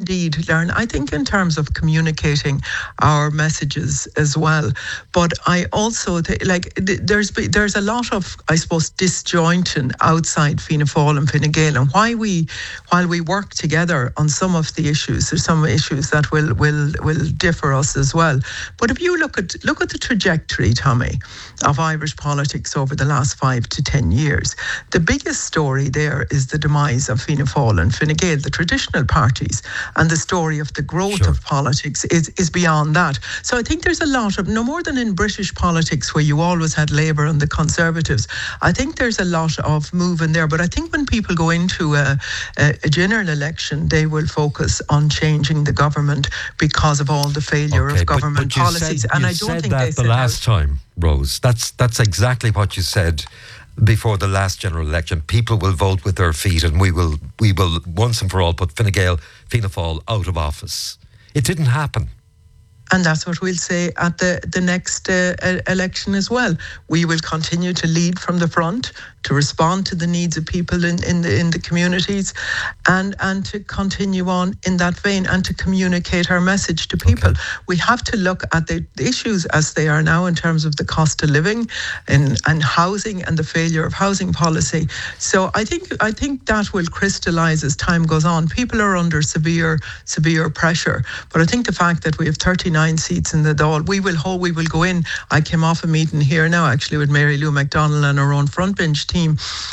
indeed learn, I think, in terms of communicating our messages as well. But I also there's a lot of, I suppose, disjointing outside Fianna Fáil and Fine Gael, and while we work together on some of the issues, there's some issues that will differ us as well. But if you look at the trajectory, Tommy, of Irish politics over the last 5 to 10 years, the biggest story there is the demise of Fianna Fáil and Fine Gael, the traditional parties, and the story of the growth of politics is beyond that. So I think there's a lot of, no more than in British politics where you always had Labour and the Conservatives, I think there's a lot of moving there. But I think when people go into a general election, they will focus on changing the government because of all the failure of government policies. And I don't think they said that the last time, Rose. That's exactly what you said before the last general election. People will vote with their feet, and we will once and for all put Fine Gael, Fianna Fáil out of office. It didn't happen. And that's what we'll say at the next election as well. We will continue to lead from the front, to respond to the needs of people in the communities, and to continue on in that vein, and to communicate our message to people. Okay. We have to look at the issues as they are now in terms of the cost of living and housing and the failure of housing policy. So I think that will crystallise as time goes on. People are under severe pressure, but I think the fact that we have 39 seats in the Dáil, we will go in. I came off a meeting here now actually with Mary Lou McDonnell and our own front bench team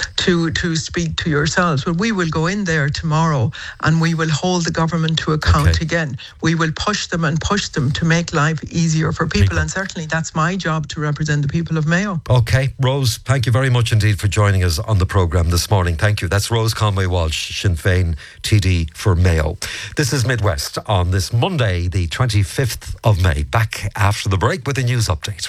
to speak to yourselves. But we will go in there tomorrow and we will hold the government to account again. We will push them to make life easier for people. And certainly that's my job, to represent the people of Mayo. Okay, Rose, thank you very much indeed for joining us on the programme this morning. Thank you. That's Rose Conway-Walsh, Sinn Féin TD for Mayo. This is Midwest on this Monday, the 25th of May. Back after the break with a news update.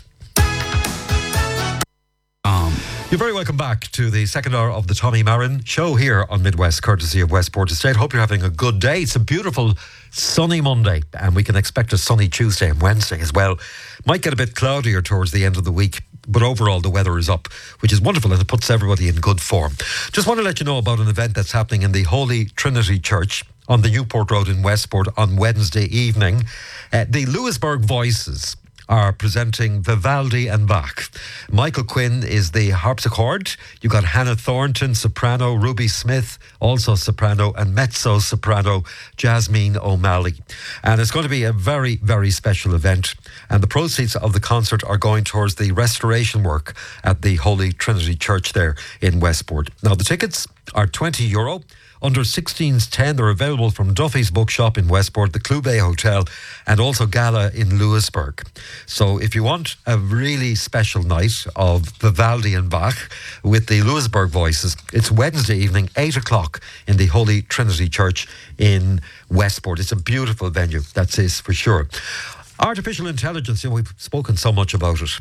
You're very welcome back to the second hour of the Tommy Marin Show here on Midwest, courtesy of Westport Estate. Hope you're having a good day. It's a beautiful sunny Monday, and we can expect a sunny Tuesday and Wednesday as well. Might get a bit cloudier towards the end of the week, but overall the weather is up, which is wonderful, and it puts everybody in good form. Just want to let you know about an event that's happening in the Holy Trinity Church on the Newport Road in Westport on Wednesday evening. The Louisburg Voices are presenting Vivaldi and Bach. Michael Quinn is the harpsichord. You've got Hannah Thornton, soprano, Ruby Smith, also soprano, and mezzo-soprano Jasmine O'Malley. And it's going to be a very, very special event. And the proceeds of the concert are going towards the restoration work at the Holy Trinity Church there in Westport. Now, the tickets are €20. Under 16's 10, they're available from Duffy's Bookshop in Westport, the Clube Hotel, and also Gala in Louisburg. So if you want a really special night of Vivaldi and Bach with the Louisburg Voices, it's Wednesday evening, 8 o'clock in the Holy Trinity Church in Westport. It's a beautiful venue, that's it for sure. Artificial intelligence, we've spoken so much about it.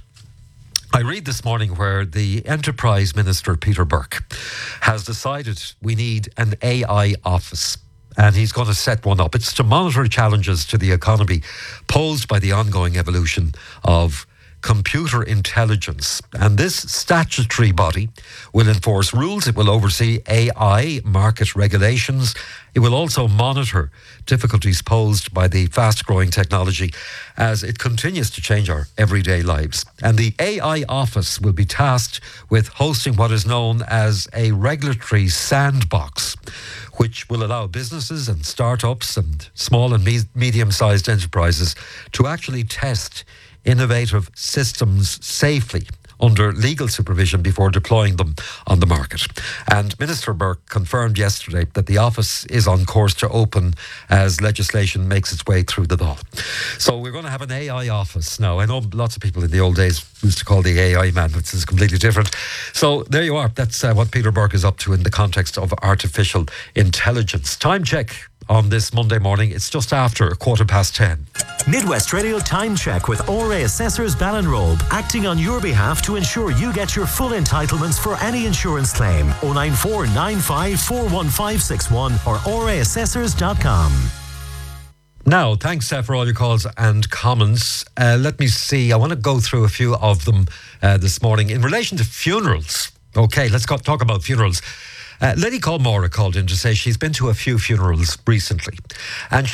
I read this morning where the Enterprise Minister, Peter Burke, has decided we need an AI office, and he's going to set one up. It's to monitor challenges to the economy posed by the ongoing evolution of computer intelligence. And this statutory body will enforce rules. It will oversee AI market regulations. It will also monitor difficulties posed by the fast-growing technology as it continues to change our everyday lives. And the AI office will be tasked with hosting what is known as a regulatory sandbox, which will allow businesses and startups and small and medium-sized enterprises to actually test innovative systems safely under legal supervision before deploying them on the market. And Minister Burke confirmed yesterday that the office is on course to open as legislation makes its way through the Dáil. So we're going to have an AI office now. I know lots of people in the old days used to call the AI man, which is completely different. So there you are. That's what Peter Burke is up to in the context of artificial intelligence. Time check on this Monday morning. It's just after 10:15. Midwest Radio Time Check with ORA Assessors Ballinrobe, acting on your behalf to ensure you get your full entitlements for any insurance claim. 094 95 41561 or oraassessors.com. Now, thanks for all your calls and comments. Let me see. I want to go through a few of them this morning. In relation to funerals. Okay, let's talk about funerals. A lady called Maura called in to say she's been to a few funerals recently, and